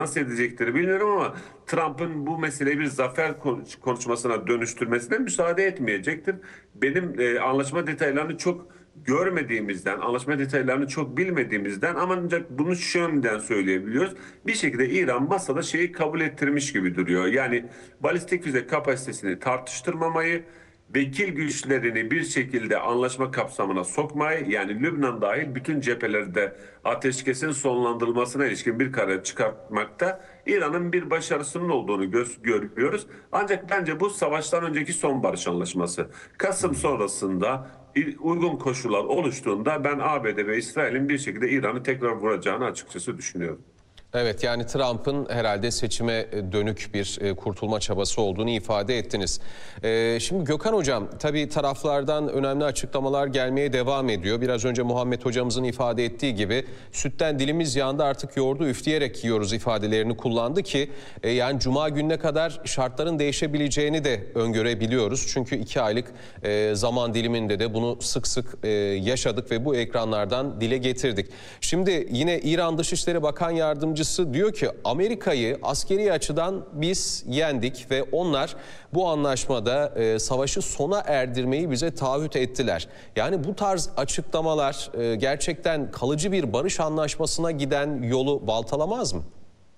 nasıl edecekleri bilmiyorum ama Trump'ın bu meseleyi bir zafer konuşmasına dönüştürmesine müsaade etmeyecektir. Benim anlaşma detaylarını çok görmediğimizden, anlaşma detaylarını çok bilmediğimizden ama ancak bunu şu yönden söyleyebiliyoruz. Bir şekilde İran masada şeyi kabul ettirmiş gibi duruyor. Yani balistik füze kapasitesini tartıştırmamayı, vekil güçlerini bir şekilde anlaşma kapsamına sokmayı, yani Lübnan dahil bütün cephelerde ateşkesin sonlandırılmasına ilişkin bir karar çıkartmakta İran'ın bir başarısının olduğunu görüyoruz. Ancak bence bu savaştan önceki son barış anlaşması. Kasım sonrasında uygun koşullar oluştuğunda ben ABD ve İsrail'in bir şekilde İran'ı tekrar vuracağını açıkçası düşünüyorum. Evet, yani Trump'ın herhalde seçime dönük bir kurtulma çabası olduğunu ifade ettiniz. Şimdi Gökhan Hocam, tabii taraflardan önemli açıklamalar gelmeye devam ediyor. Biraz önce Muhammed Hocamızın ifade ettiği gibi sütten dilimiz yandı, artık yoğurdu üfleyerek yiyoruz ifadelerini kullandı ki yani Cuma gününe kadar şartların değişebileceğini de öngörebiliyoruz. Çünkü 2 aylık zaman diliminde de bunu sık sık yaşadık ve bu ekranlardan dile getirdik. Şimdi yine İran Dışişleri Bakan Yardımcısı diyor ki Amerika'yı askeri açıdan biz yendik ve onlar bu anlaşmada savaşı sona erdirmeyi bize taahhüt ettiler. Yani bu tarz açıklamalar gerçekten kalıcı bir barış anlaşmasına giden yolu baltalamaz mı?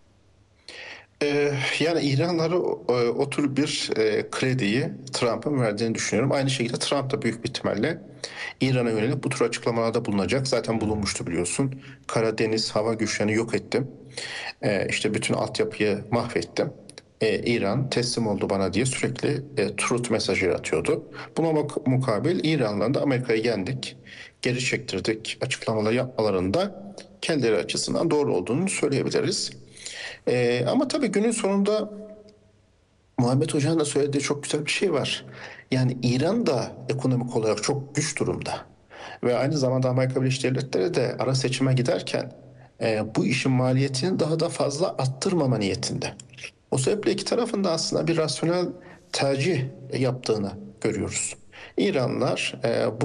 Yani İranlara o tür bir krediyi Trump'ın verdiğini düşünüyorum. Aynı şekilde Trump da büyük bir ihtimalle İran'a yönelik bu tür açıklamalarda bulunacak. Zaten bulunmuştu biliyorsun. Karadeniz hava güçlerini yok ettim. İşte bütün altyapıyı mahvettim. İran teslim oldu bana diye sürekli truth mesajı atıyordu. Buna mukabil İran'la da Amerika'yı yendik, geri çektirdik açıklamaları yapmalarında kendileri açısından doğru olduğunu söyleyebiliriz. Ama tabii günün sonunda Muhammed Hoca'nın da söylediği çok güzel bir şey var. Yani İran da ekonomik olarak çok güç durumda. Ve aynı zamanda Amerika Birleşik Devletleri de ara seçime giderken bu işin maliyetini daha da fazla arttırmama niyetinde. O sebeple iki tarafın da aslında bir rasyonel tercih yaptığını görüyoruz. İranlılar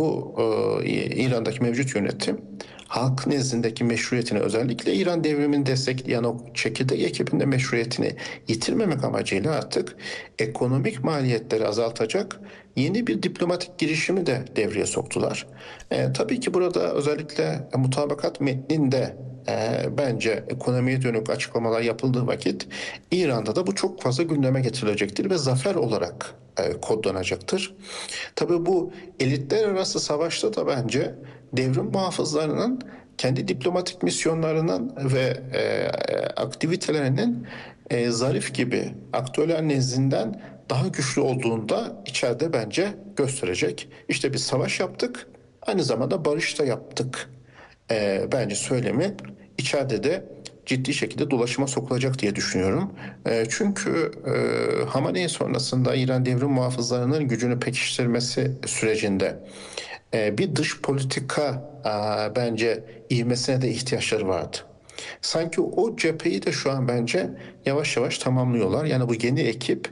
İran'daki mevcut yönetim halk nezdindeki meşruiyetini, özellikle İran devrimini destekleyen o çekirdek ekibinde meşruiyetini yitirmemek amacıyla artık ekonomik maliyetleri azaltacak yeni bir diplomatik girişimi de devreye soktular. Tabii ki burada özellikle mutabakat metninde bence ekonomiye dönük açıklamalar yapıldığı vakit İran'da da bu çok fazla gündeme getirilecektir ve zafer olarak kodlanacaktır. Tabii bu elitler arası savaşta da bence devrim muhafızlarının kendi diplomatik misyonlarının ve aktivitelerinin Zarif gibi aktörler nezdinden daha güçlü olduğunu da içeride bence gösterecek. İşte biz savaş yaptık, aynı zamanda barış da yaptık. Bence söylemi içeride de ciddi şekilde dolaşıma sokulacak diye düşünüyorum. Çünkü Hamaney sonrasında İran devrim muhafızlarının gücünü pekiştirmesi sürecinde bir dış politika bence ivmesine de ihtiyaçları vardı. Sanki o cepheyi de şu an bence yavaş yavaş tamamlıyorlar. Yani bu yeni ekip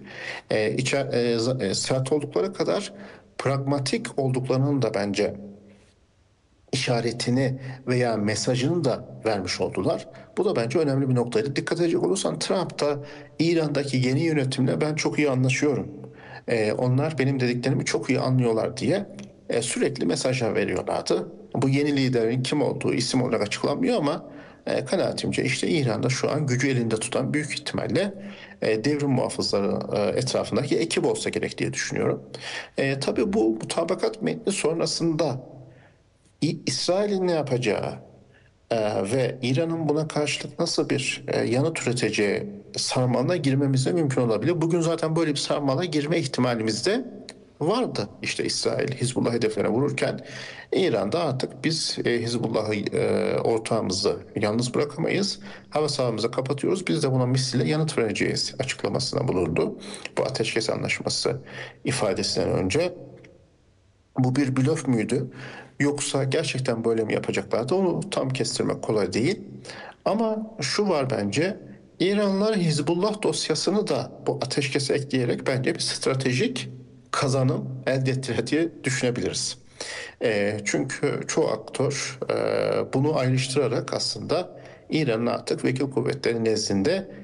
sert oldukları kadar pragmatik olduklarının da bence işaretini veya mesajını da vermiş oldular. Bu da bence önemli bir noktaydı. Dikkat edecek olursan Trump da İran'daki yeni yönetimle ben çok iyi anlaşıyorum. Onlar benim dediklerimi çok iyi anlıyorlar diye sürekli mesajlar veriyorlardı. Bu yeni liderin kim olduğu isim olarak açıklanmıyor ama kanaatimce işte İran'da şu an gücü elinde tutan büyük ihtimalle devrim muhafızları etrafındaki ekip olsa gerek diye düşünüyorum. Tabii bu mutabakat metni sonrasında İsrail'in ne yapacağı ve İran'ın buna karşılık nasıl bir yanıt üreteceği sarmalına girmemiz de mümkün olabilir. Bugün zaten böyle bir sarmala girme ihtimalimiz de vardı. İşte İsrail Hizbullah hedeflerine vururken İran'da artık biz Hizbullah'ı ortağımızı yalnız bırakamayız. Hava sahamızı kapatıyoruz. Biz de buna misliyle yanıt vereceğiz açıklamasına bulundu. Bu ateşkes anlaşması ifadesinden önce. Bu bir blöf müydü? Yoksa gerçekten böyle mi yapacaklardı? Onu tam kestirmek kolay değil. Ama şu var bence. İranlılar Hizbullah dosyasını da bu ateşkese ekleyerek bence bir stratejik kazanım elde ettiler diye düşünebiliriz. Çünkü çoğu aktör bunu ayrıştırarak aslında İran'ın artık vekil kuvvetleri nezdinde